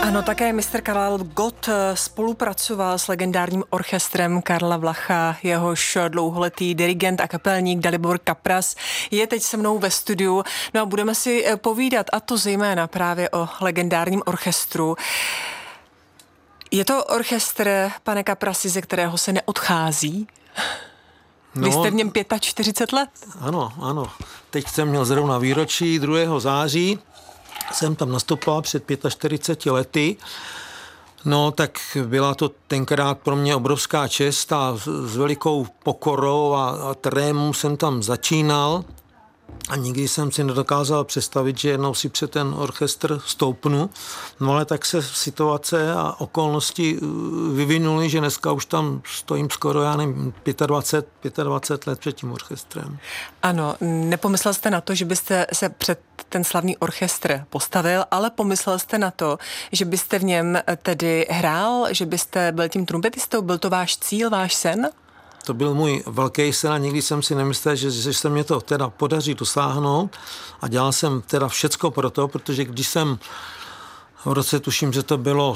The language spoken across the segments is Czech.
Ano, také mistr Karel Gott spolupracoval s legendárním orchestrem Karla Vlacha. Jehož dlouholetý dirigent a kapelník Dalibor Kapras je teď se mnou ve studiu. No a budeme si povídat, a to zejména právě o legendárním orchestru. Je to orchestr, pane Kaprasi, ze kterého se neodchází? Vy jste v něm 45 let. Ano. Teď jsem měl zrovna výročí 2. září. Jsem tam nastupoval před 45 lety. No, tak byla to tenkrát pro mě obrovská čest a s velikou pokorou a trémou jsem tam začínal. A nikdy jsem si nedokázal představit, že jednou si před ten orchestr stoupnu. No ale tak se situace a okolnosti vyvinuly, že dneska už tam stojím skoro, já nevím, 25 let před tím orchestrem. Ano, nepomyslel jste na to, že byste se před ten slavný orchestr postavil, ale pomyslel jste na to, že byste v něm tedy hrál, že byste byl tím trumpetistou, byl to váš cíl, váš sen? To byl můj velký sen a nikdy jsem si nemyslel, že se mě to teda podaří dosáhnout a dělal jsem teda všecko pro to, protože když jsem v roce, tuším, že to bylo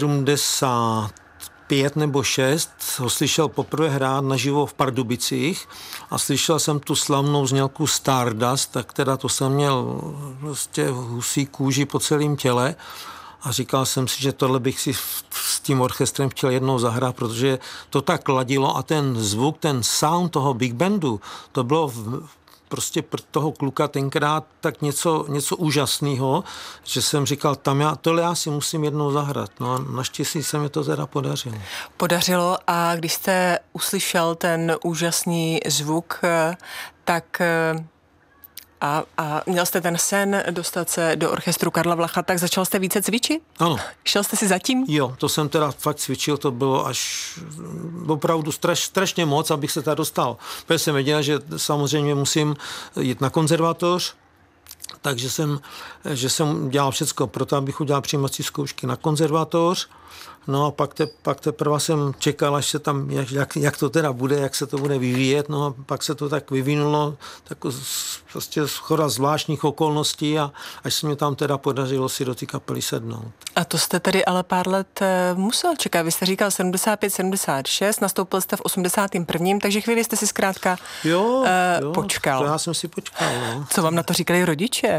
75 nebo 6, ho slyšel poprvé hrát naživo v Pardubicích a slyšel jsem tu slavnou znělku Stardust, tak teda to jsem měl vlastně husí kůži po celém těle. A říkal jsem si, že tohle bych si s tím orchestrem chtěl jednou zahrát, protože to tak ladilo a ten zvuk, ten sound toho big bandu, to bylo prostě pro toho kluka tenkrát tak něco úžasného, že jsem říkal, tohle já si musím jednou zahrát. No a naštěstí se mi to teda podařilo. Podařilo a když jste uslyšel ten úžasný zvuk, tak... A měl jste ten sen dostat se do orchestru Karla Vlacha, tak začal jste více cvičit? Ano. Šel jste si zatím? Jo, to jsem teda fakt cvičil, to bylo až opravdu strašně moc, abych se tady dostal. Protože jsem věděl, že samozřejmě musím jít na konzervatoř, takže jsem dělal všecko pro to, abych udělal přijímací zkoušky na konzervatoř. No a pak teprve jsem čekal, až se tam, jak to teda bude, jak se to bude vyvíjet, no a pak se to tak vyvinulo, tak prostě schoda zvláštních okolností a až se mi tam teda podařilo si do té kapely sednout. A to jste tedy ale pár let musel čekat, vy jste říkal 75-76, nastoupil jste v 81., takže chvíli jste si zkrátka počkal. To já jsem si počkal, no. Co vám na to říkali rodiče?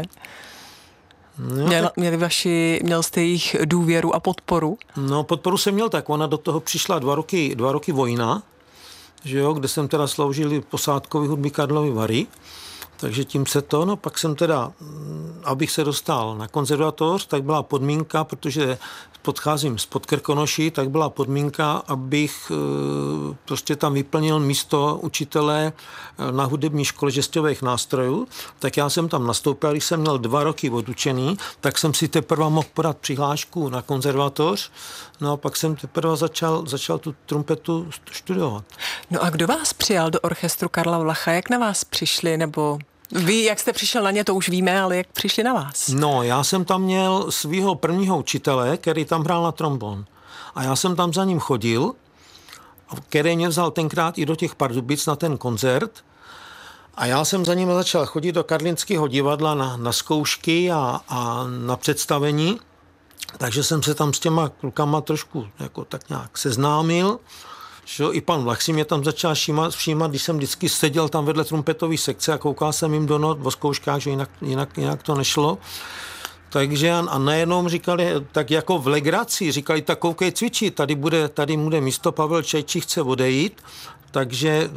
No, měl jste jejich důvěru a podporu? No, podporu jsem měl tak. Ona do toho přišla 2 roky vojna, že jo, kde jsem teda sloužil posádkový hudby Karlovy Vary. Takže tím se to, no pak jsem teda, abych se dostal na konzervatoř, tak byla podmínka, protože podcházím z Podkrkonoší, tak byla podmínka, abych prostě tam vyplnil místo učitele na hudební škole žestových nástrojů. Tak já jsem tam nastoupil, když jsem měl 2 roky odučený, tak jsem si teprve mohl podat přihlášku na konzervatoř. No a pak jsem teprve začal tu trumpetu studovat. No a kdo vás přijal do orchestru Karla Vlacha? Jak na vás přišli, nebo... Vy, jak jste přišel na ně, to už víme, ale jak přišli na vás? No, já jsem tam měl svého prvního učitele, který tam hrál na trombon. A já jsem tam za ním chodil, který mě vzal tenkrát i do těch Pardubic na ten koncert. A já jsem za ním začal chodit do Karlínského divadla na zkoušky a na představení. Takže jsem se tam s těma klukama trošku jako tak nějak seznámil. Že i pan Vlach si mě tam začal všímat, když jsem vždycky seděl tam vedle trumpetové sekce a koukal jsem jim do not o zkouškách, že jinak to nešlo. Takže a najednou říkali, tak jako v legraci, říkali, tak koukej cvičit, tady bude místo, Pavel Čejčí chce odejít, takže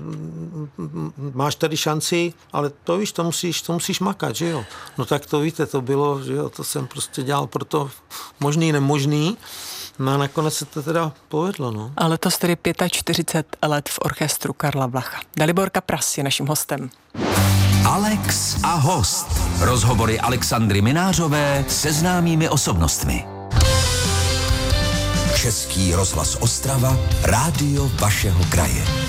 máš tady šanci, ale to víš, to musíš makat, že jo. No tak to víte, to bylo, že jo, to jsem prostě dělal pro to možný, nemožný. No a nakonec se to teda povedlo, no. Ale to jste 45 let v orchestru Karla Vlacha. Dalibor Kapras je naším hostem. Alex a host. Rozhovory Alexandry Minářové se známými osobnostmi. Český rozhlas Ostrava, rádio vašeho kraje.